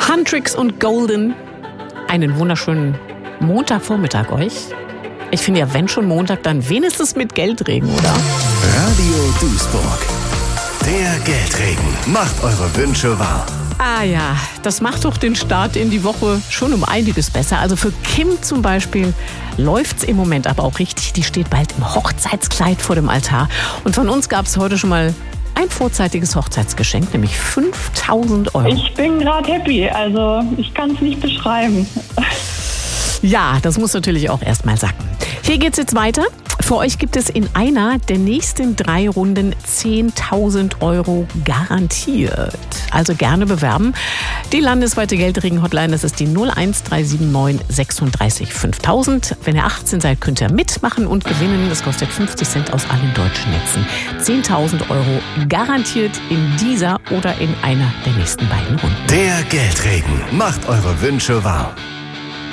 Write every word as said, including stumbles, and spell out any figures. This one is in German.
Huntrix und Golden. Einen wunderschönen Montagvormittag euch. Ich finde ja, wenn schon Montag, dann wenigstens mit Geldregen, oder? Radio Duisburg. Der Geldregen macht eure Wünsche wahr. Ah ja, das macht doch den Start in die Woche schon um einiges besser. Also für Kim zum Beispiel läuft's im Moment aber auch richtig. Die steht bald im Hochzeitskleid vor dem Altar. Und von uns gab's heute schon mal ein vorzeitiges Hochzeitsgeschenk, nämlich fünftausend Euro. Ich bin gerade happy, also ich kann es nicht beschreiben. Ja, das muss natürlich auch erst mal sacken. Hier geht's jetzt weiter. Für euch gibt es in einer der nächsten drei Runden zehntausend Euro garantiert. Also gerne bewerben. Die landesweite Geldregen-Hotline, das ist die null eins drei sieben neun sechsunddreißig fünftausend. Wenn ihr achtzehn seid, könnt ihr mitmachen und gewinnen. Das kostet fünfzig Cent aus allen deutschen Netzen. zehntausend Euro garantiert in dieser oder in einer der nächsten beiden Runden. Der Geldregen macht eure Wünsche wahr.